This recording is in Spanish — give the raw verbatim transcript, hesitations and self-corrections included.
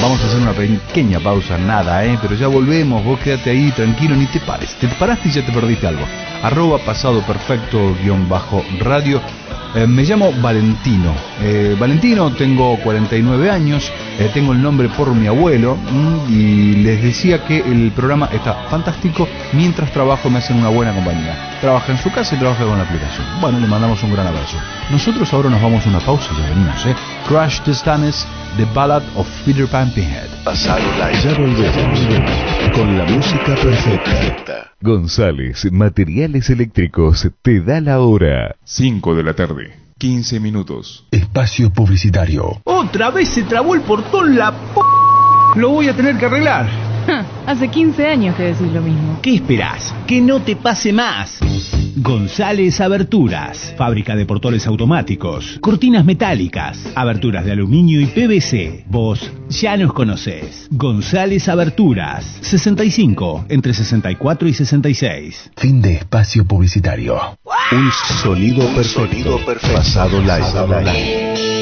Vamos a hacer una pequeña pausa, nada, ¿eh? Pero ya volvemos, vos quédate ahí tranquilo, ni te pares. Te paraste y ya te perdiste algo. Arroba pasado perfecto guión bajo radio. Eh, me llamo Valentino. Eh, Valentino, tengo cuarenta y nueve años, eh, tengo el nombre por mi abuelo mmm, y les decía que el programa está fantástico. Mientras trabajo me hacen una buena compañía. Trabaja en su casa y trabaja con la aplicación. Bueno, le mandamos un gran abrazo. Nosotros ahora nos vamos a una pausa y ya venimos, ¿eh? Crash the Stannis, The Ballad of Peter Pan Pinhead. Pasado live. Ya volvemos con la música perfecta. González Materiales Eléctricos te da la hora. cinco de la tarde, quince minutos. Espacio publicitario. Otra vez se trabó el portón, la p... Lo voy a tener que arreglar. Hace quince años que decís lo mismo. ¿Qué esperás? Que no te pase más. González Aberturas, fábrica de portones automáticos, cortinas metálicas, aberturas de aluminio y P V C. Vos ya nos conocés. González Aberturas, sesenta y cinco, entre sesenta y cuatro y sesenta y seis. Fin de espacio publicitario. Un sonido perfecto. Pasado live.